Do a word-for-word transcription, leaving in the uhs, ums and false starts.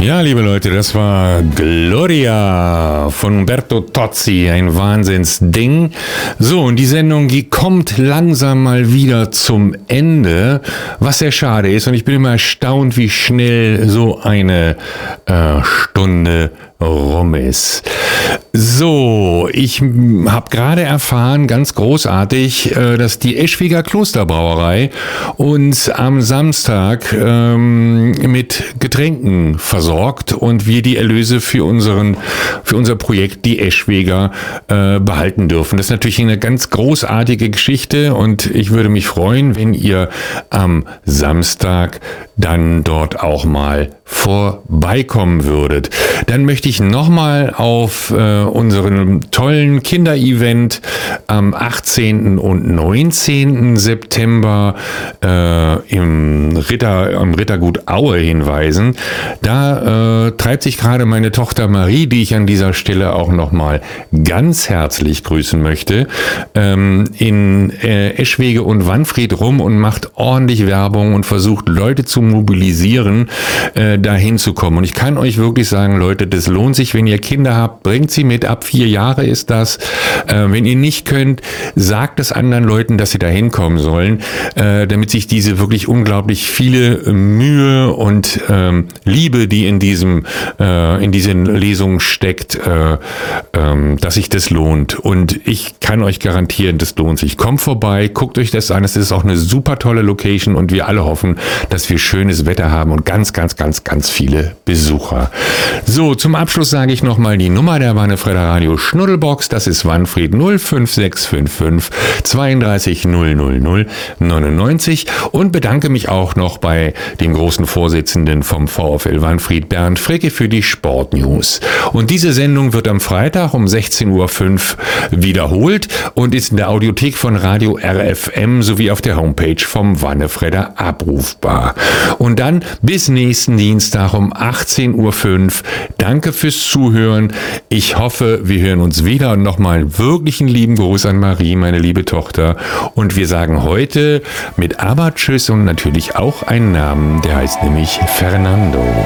Ja, liebe Leute, das war Gloria von Umberto Tozzi, ein Wahnsinnsding. So, und die Sendung, die kommt langsam mal wieder zum Ende, was sehr schade ist. Und ich bin immer erstaunt, wie schnell so eine äh, Stunde rum ist. So, ich habe gerade erfahren, ganz großartig, dass die Eschwiger Klosterbrauerei uns am Samstag ähm, mit Getränken versorgt und wir die Erlöse für unseren für unser Projekt die Eschwiger äh, behalten dürfen. Das ist natürlich eine ganz großartige Geschichte und ich würde mich freuen, wenn ihr am Samstag dann dort auch mal vorbeikommen würdet. Dann möchte ich nochmal auf äh, unseren tollen Kinderevent am achtzehnten und neunzehnten September äh, im Ritter, am Rittergut Aue hinweisen. Da äh, treibt sich gerade meine Tochter Marie, die ich an dieser Stelle auch nochmal ganz herzlich grüßen möchte, ähm, in äh, Eschwege und Wanfried rum und macht ordentlich Werbung und versucht Leute zu mobilisieren, äh, dahin zu kommen. Und ich kann euch wirklich sagen, Leute, das lohnt sich, wenn ihr Kinder habt, bringt sie mit, ab vier Jahre ist das. Äh, wenn ihr nicht könnt, sagt es anderen Leuten, dass sie da hinkommen sollen, äh, damit sich diese wirklich unglaublich viele Mühe und ähm, Liebe, die in diesem äh, in diesen Lesungen steckt, äh, ähm, dass sich das lohnt. Und ich kann euch garantieren, das lohnt sich. Kommt vorbei, guckt euch das an. Es ist auch eine super tolle Location und wir alle hoffen, dass wir schönes Wetter haben und ganz, ganz, ganz, ganz viele Besucher. So, zum Abschluss sage ich nochmal die Nummer der Wannefredder Radio Schnuddelbox. Das ist Wanfried null fünf sechs fünf fünf zweiunddreißig null null null neunundneunzig und bedanke mich auch noch bei dem großen Vorsitzenden vom VfL Wanfried, Bernd Fricke, für die Sportnews. Und diese Sendung wird am Freitag um sechzehn Uhr fünf wiederholt und ist in der Audiothek von Radio R F M sowie auf der Homepage vom Wannefredder abrufbar. Und dann bis nächsten Dienstag um achtzehn Uhr fünf. Danke fürs Zuhören. Ich hoffe, wir hören uns wieder und nochmal wirklich einen lieben Gruß an Marie, meine liebe Tochter. Und wir sagen heute mit Aber Tschüss und natürlich auch einen Namen, der heißt nämlich Fernando.